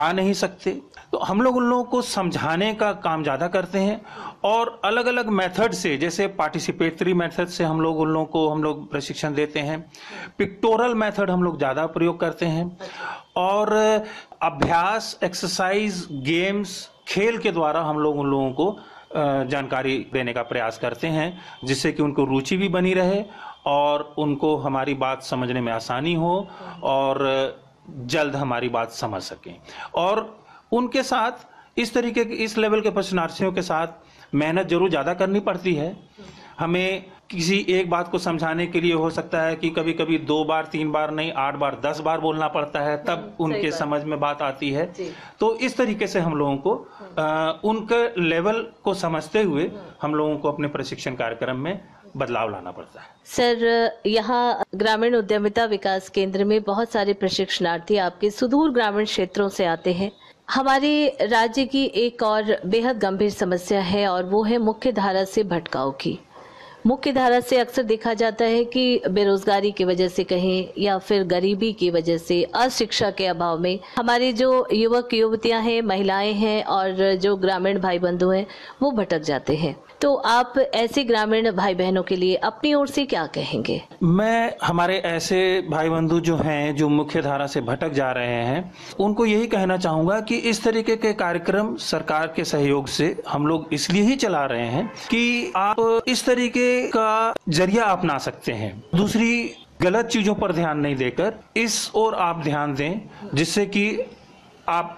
आ नहीं सकते, तो हम लोग उन लोगों को समझाने का काम ज़्यादा करते हैं और अलग अलग मेथड से, जैसे पार्टिसिपेटरी मेथड से हम लोग प्रशिक्षण देते हैं, पिक्टोरल मेथड हम लोग ज़्यादा प्रयोग करते हैं और अभ्यास, एक्सरसाइज, गेम्स, खेल के द्वारा हम लोग उन लोगों को जानकारी देने का प्रयास करते हैं, जिससे कि उनको रुचि भी बनी रहे और उनको हमारी बात समझने में आसानी हो और जल्द हमारी बात समझ सकें। और उनके साथ इस लेवल के प्रशिक्षणार्थियों के साथ मेहनत जरूर ज़्यादा करनी पड़ती है। हमें किसी एक बात को समझाने के लिए हो सकता है कि कभी कभी 2 बार 3 बार नहीं, 8 बार 10 बार बोलना पड़ता है, तब उनके समझ में बात आती है। तो इस तरीके से हम लोगों को उनके लेवल को समझते हुए हम लोगों को अपने प्रशिक्षण कार्यक्रम में बदलाव लाना पड़ता है। सर, यहाँ ग्रामीण उद्यमिता विकास केंद्र में बहुत सारे प्रशिक्षणार्थी आपके सुदूर ग्रामीण क्षेत्रों से आते हैं। हमारे राज्य की एक और बेहद गंभीर समस्या है और वो है मुख्य धारा से भटकाव की। मुख्य धारा से अक्सर देखा जाता है कि बेरोजगारी की वजह से कहें या फिर गरीबी की वजह से, अशिक्षा के अभाव में हमारे जो युवक युवतियां हैं, महिलाएं हैं और जो ग्रामीण भाई बंधु हैं वो भटक जाते हैं। तो आप ऐसे ग्रामीण भाई बहनों के लिए अपनी ओर से क्या कहेंगे? मैं हमारे ऐसे भाई बंधु जो हैं, जो मुख्य धारा से भटक जा रहे हैं, उनको यही कहना चाहूंगा कि इस तरीके के कार्यक्रम सरकार के सहयोग से हम लोग इसलिए ही चला रहे हैं कि आप इस तरीके का जरिया अपना सकते हैं। दूसरी गलत चीजों पर ध्यान नहीं देकर इस ओर आप ध्यान दें, जिससे कि आप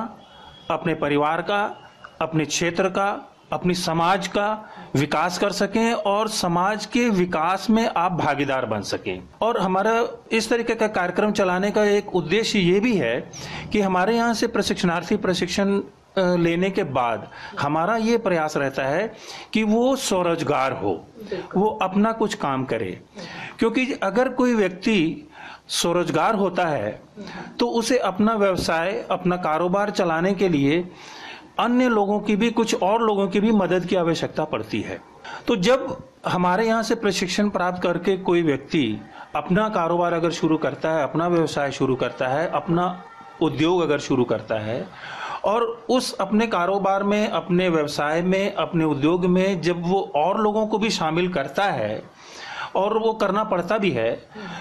अपने परिवार का, अपने क्षेत्र का, अपनी समाज का विकास कर सकें और समाज के विकास में आप भागीदार बन सकें। और हमारा इस तरीके का कार्यक्रम चलाने का एक उद्देश्य ये भी है कि हमारे यहाँ से प्रशिक्षणार्थी प्रशिक्षण लेने के बाद हमारा ये प्रयास रहता है कि वो स्वरोजगार हो, वो अपना कुछ काम करे। क्योंकि अगर कोई व्यक्ति स्वरोजगार होता है तो उसे अपना व्यवसाय, अपना कारोबार चलाने के लिए अन्य लोगों की भी, कुछ और लोगों की भी मदद की आवश्यकता पड़ती है। तो जब हमारे यहाँ से प्रशिक्षण प्राप्त करके कोई व्यक्ति अपना कारोबार अगर शुरू करता है, अपना व्यवसाय शुरू करता है, अपना उद्योग अगर शुरू करता है और उस अपने कारोबार में, अपने व्यवसाय में, अपने उद्योग में जब वो और लोगों को भी शामिल करता है और वो करना पड़ता भी है,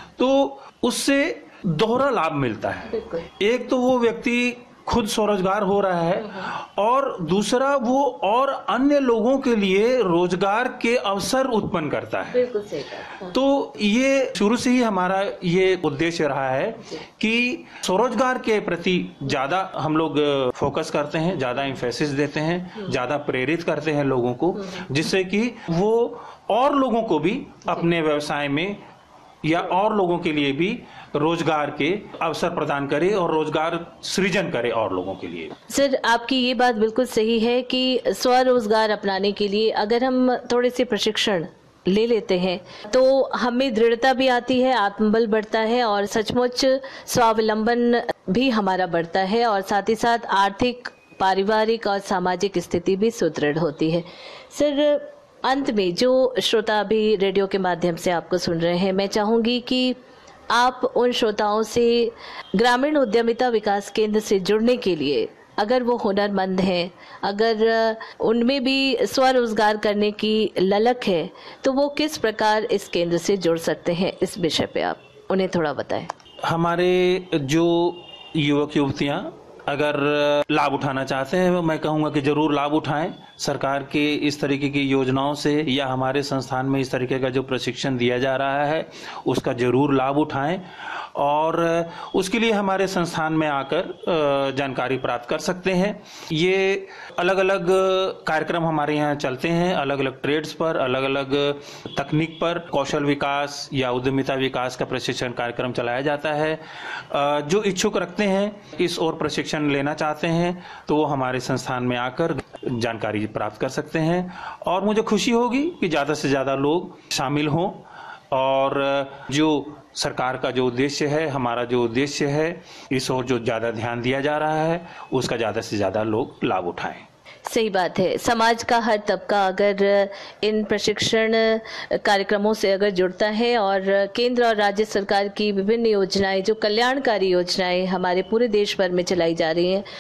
तो उससे दोहरा लाभ मिलता है। एक तो वो व्यक्ति खुद स्वरोजगार हो रहा है और दूसरा वो और अन्य लोगों के लिए रोजगार के अवसर उत्पन्न करता है। बिल्कुल सही। तो ये शुरू से ही हमारा ये उद्देश्य रहा है कि स्वरोजगार के प्रति ज्यादा हम लोग फोकस करते हैं, ज्यादा एम्फेसिस देते हैं, ज्यादा प्रेरित करते हैं लोगों को, जिससे कि वो और लोगों को भी अपने व्यवसाय में या और लोगों के लिए भी रोजगार के अवसर प्रदान करे और रोजगार सृजन करे और लोगों के लिए। सर, आपकी ये बात बिल्कुल सही है कि स्वरोजगार अपनाने के लिए अगर हम थोड़े से प्रशिक्षण ले लेते हैं तो हमें दृढ़ता भी आती है, आत्मबल बढ़ता है और सचमुच स्वावलंबन भी हमारा बढ़ता है और साथ ही साथ आर्थिक, पारिवारिक और सामाजिक स्थिति भी सुदृढ़ होती है। सर, अंत में जो श्रोता भी रेडियो के माध्यम से आपको सुन रहे हैं, मैं चाहूंगी कि आप उन श्रोताओं से ग्रामीण उद्यमिता विकास केंद्र से जुड़ने के लिए, अगर वो हुनरमंद हैं, अगर उनमें भी स्वरोजगार करने की ललक है, तो वो किस प्रकार इस केंद्र से जुड़ सकते हैं, इस विषय पे आप उन्हें थोड़ा बताएं। हमारे जो युवक युवतियां अगर लाभ उठाना चाहते हैं, मैं कहूँगा कि जरूर लाभ उठाएं सरकार के इस तरीके की योजनाओं से, या हमारे संस्थान में इस तरीके का जो प्रशिक्षण दिया जा रहा है उसका जरूर लाभ उठाएं और उसके लिए हमारे संस्थान में आकर जानकारी प्राप्त कर सकते हैं। ये अलग अलग कार्यक्रम हमारे यहाँ चलते हैं, अलग अलग ट्रेड्स पर, अलग अलग तकनीक पर कौशल विकास या उद्यमिता विकास का प्रशिक्षण कार्यक्रम चलाया जाता है। जो इच्छुक रखते हैं, इस और प्रशिक्षण लेना चाहते हैं, तो वो हमारे संस्थान में आकर जानकारी प्राप्त कर सकते हैं और मुझे खुशी होगी कि ज़्यादा से ज़्यादा लोग शामिल हों और जो सरकार का जो उद्देश्य है, हमारा जो उद्देश्य है, इस ओर जो ज़्यादा ध्यान दिया जा रहा है उसका ज़्यादा से ज़्यादा लोग लाभ उठाएं। सही बात है। समाज का हर तबका अगर इन प्रशिक्षण कार्यक्रमों से अगर जुड़ता है और केंद्र और राज्य सरकार की विभिन्न योजनाएं, जो कल्याणकारी योजनाएं हमारे पूरे देश भर में चलाई जा रही हैं,